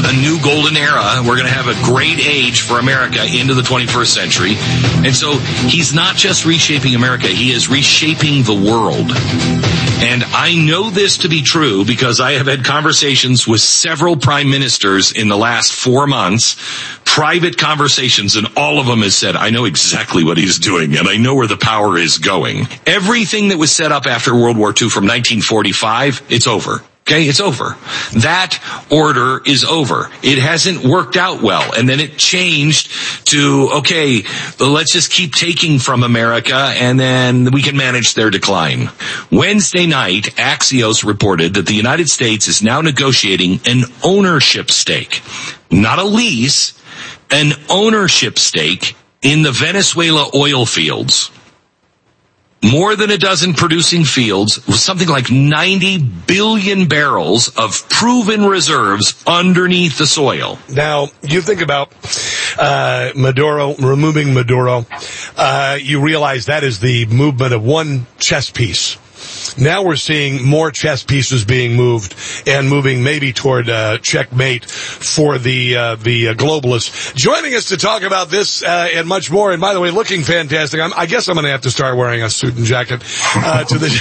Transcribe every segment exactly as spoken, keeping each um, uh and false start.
a new golden era. We're going to have a great age for America into the twenty-first century. And so he's not just reshaping America, he is reshaping the world. And I know this to be true because I have had conversations with several prime ministers in the last four months, private conversations, and all of them has said, I know exactly what he's doing, and I know where the power is going. Everything that was set up after World War Two from nineteen forty-five, it's over. Okay, it's over. That order is over. It hasn't worked out well. And then it changed to, okay, let's just keep taking from America and then we can manage their decline. Wednesday night, Axios reported that the United States is now negotiating an ownership stake, not a lease, an ownership stake in the Venezuela oil fields. More than a dozen producing fields with something like ninety billion barrels of proven reserves underneath the soil. Now, you think about uh Maduro, removing Maduro, uh you realize that is the movement of one chess piece. Now we're seeing more chess pieces being moved and moving maybe toward uh, checkmate for the uh, the uh, globalists. Joining us to talk about this uh, and much more, and by the way, looking fantastic. I'm, I guess I'm going to have to start wearing a suit and jacket uh, to the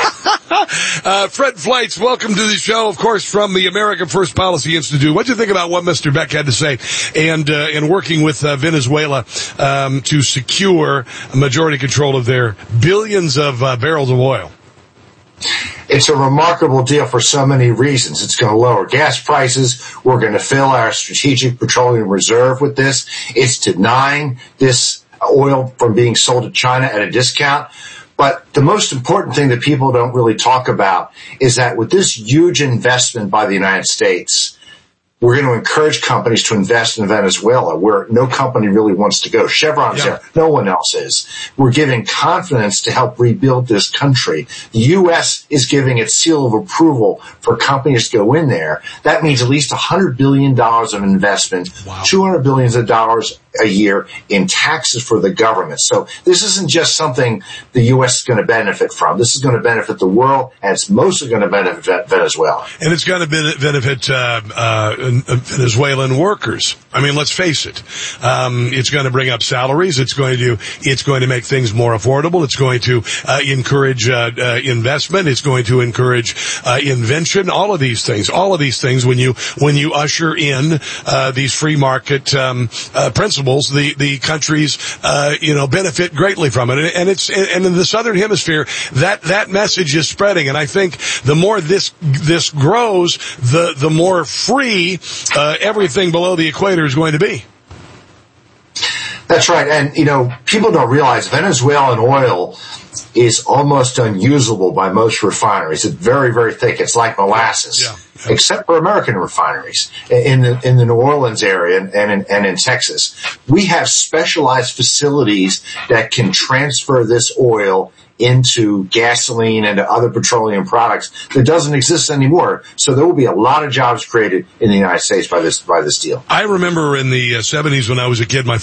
uh, Fred Fleitz, welcome to the show, of course, from the America First Policy Institute. What do you think about what Mister Beck had to say and uh, and working with uh, Venezuela um, to secure majority control of their billions of uh, barrels of oil? It's a remarkable deal for so many reasons. It's going to lower gas prices. We're going to fill our strategic petroleum reserve with this. It's denying this oil from being sold to China at a discount. But the most important thing that people don't really talk about is that with this huge investment by the United States, we're going to encourage companies to invest in Venezuela, where no company really wants to go. Chevron's yeah. there. No one else is. We're giving confidence to help rebuild this country. The U S is giving its seal of approval for companies to go in there. That means at least one hundred billion dollars of investment, wow. two hundred billion dollars a year in taxes for the government. So this isn't just something the U S is going to benefit from. This is going to benefit the world, and it's mostly going to benefit Venezuela. And it's going to benefit uh, uh, Venezuelan workers. I mean, let's face it. Um, it's going to bring up salaries. It's going to it's going to make things more affordable. It's going to uh, encourage uh, uh, investment. It's going to encourage uh, invention. All of these things. All of these things. When you when you usher in uh, these free market um, uh, principles. The the countries uh, you know benefit greatly from it, and, and it's and in the southern hemisphere that that message is spreading. And I think the more this this grows, the the more free uh, everything below the equator is going to be. That's right, and you know people don't realize Venezuelan oil is almost unusable by most refineries. It's very, very thick. It's like molasses, yeah, yeah. except for American refineries in the in the New Orleans area and, and in, and in Texas. We have specialized facilities that can transfer this oil into gasoline and other petroleum products that doesn't exist anymore. So there will be a lot of jobs created in the United States by this by this deal. I remember in the uh, seventies when I was a kid, my